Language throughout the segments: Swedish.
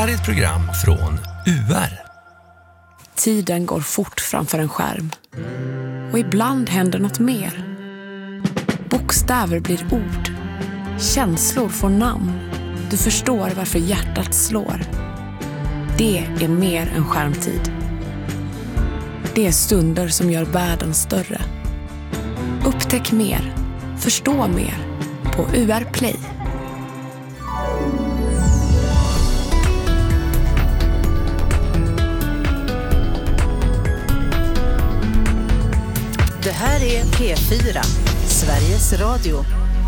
här är ett program från UR. Tiden går fort framför en skärm. Och ibland händer något mer. Bokstäver blir ord. Känslor får namn. Du förstår varför hjärtat slår. Det är mer än skärmtid. Det är stunder som gör världen större. Upptäck mer. Förstå mer. På UR Play. Det här är P4, Sveriges Radio.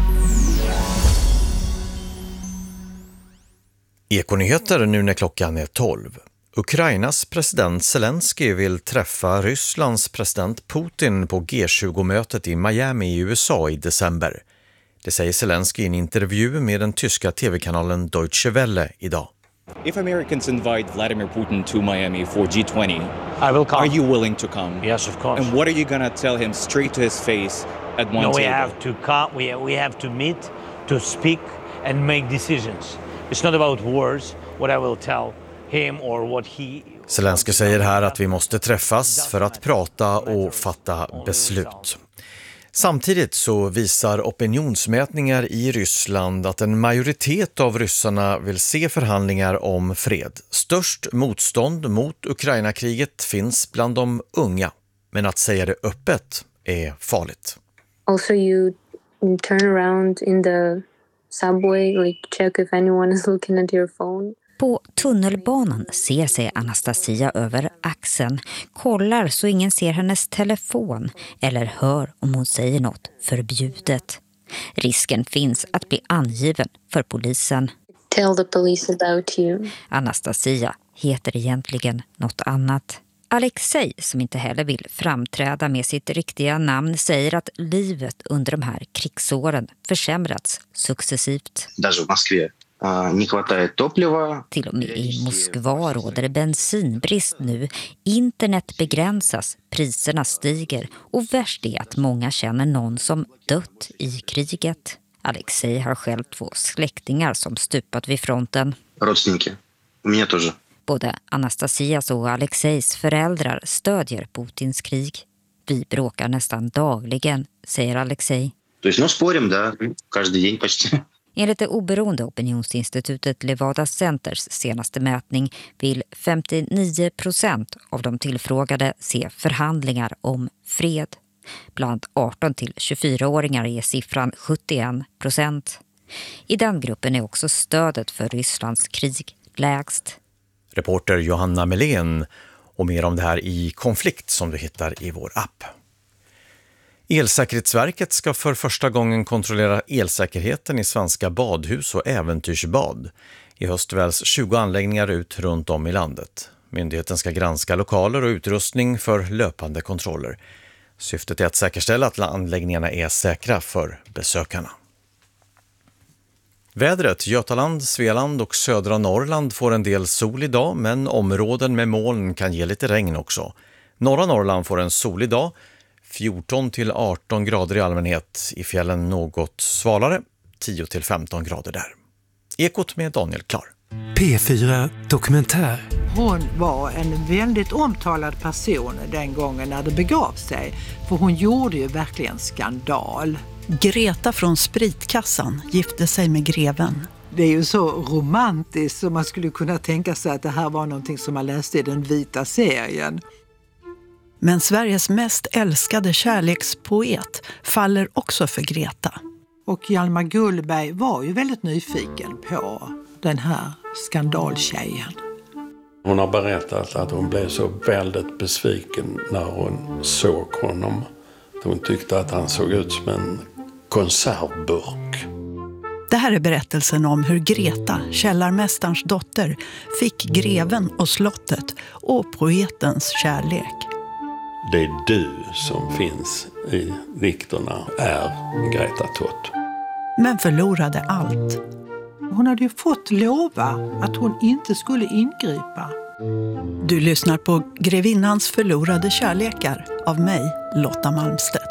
Ekonyheter nu när klockan är 12. Ukrainas president Zelensky vill träffa Rysslands president Putin på G20-mötet i Miami i USA i december. Det säger Zelensky i en intervju med den tyska tv-kanalen Deutsche Welle idag. If Americans invite Vladimir Putin to Miami for G20, I will come. Are you willing to come? Yes, of course. And what are you going to tell him straight to his face at one table? We have to come. We have to meet, to speak and make decisions. It's not about words, what I will tell him or what he... Zelensky säger här att vi måste träffas för att prata och fatta beslut. Samtidigt så visar opinionsmätningar i Ryssland att en majoritet av ryssarna vill se förhandlingar om fred. Störst motstånd mot Ukraina-kriget finns bland de unga, men att säga det öppet är farligt. Also you turn around in the subway, like check if anyone is looking at your phone. På tunnelbanan ser sig Anastasia över axeln, kollar så ingen ser hennes telefon eller hör om hon säger något förbjudet. Risken finns att bli angiven för polisen. Tell the police about you. Anastasia heter egentligen något annat. Alexej, som inte heller vill framträda med sitt riktiga namn, säger att livet under de här krigsåren försämrats successivt. Даже в Москве не хватает топлива. Till och med i Moskva råder det bensinbrist nu. Internet begränsas, priserna stiger och värst är att många känner någon som dött i kriget. Alexej har själv 2 släktingar som stupat vid fronten. Родственники. У меня тоже. Både Anastasias och Alexejs föräldrar stödjer Putins krig. Vi bråkar nästan dagligen, säger Alexej. То есть, спорим, да, каждый день почти. Enligt det oberoende opinionsinstitutet Levada Centers senaste mätning vill 59% av de tillfrågade se förhandlingar om fred. Bland 18 till 24-åringar är siffran 71%. I den gruppen är också stödet för Rysslands krig lägst. Reporter Johanna Melén och mer om det här i Konflikt som du hittar i vår app. Elsäkerhetsverket ska för första gången kontrollera elsäkerheten i svenska badhus och äventyrsbad. I höst väljs 20 anläggningar ut runt om i landet. Myndigheten ska granska lokaler och utrustning för löpande kontroller. Syftet är att säkerställa att anläggningarna är säkra för besökarna. Vädret: Götaland, Svealand och södra Norrland får en del sol idag, men områden med moln kan ge lite regn också. Norra Norrland får en solig dag, 14 till 18 grader i allmänhet, i fjällen något svalare, 10 till 15 grader där. Ekot med Daniel Klar. P4 Dokumentär. Hon var en väldigt omtalad person den gången när det begav sig, för hon gjorde ju verkligen skandal. Greta från Spritkassan gifte sig med greven. Det är ju så romantiskt så man skulle kunna tänka sig att det här var någonting som man läste i den vita serien. Men Sveriges mest älskade kärlekspoet faller också för Greta. Och Hjalmar Gullberg var ju väldigt nyfiken på den här skandaltjejen. Hon har berättat att hon blev så väldigt besviken när hon såg honom. Hon tyckte att han såg ut som en konservburk. Det här är berättelsen om hur Greta, källarmästarens dotter, fick greven och slottet och poetens kärlek. Det är du som finns i dikterna är Greta Tott. Men förlorade allt. Hon hade ju fått lova att hon inte skulle ingripa. Du lyssnar på Grevinnans förlorade kärlekar av mig, Lotta Malmstedt.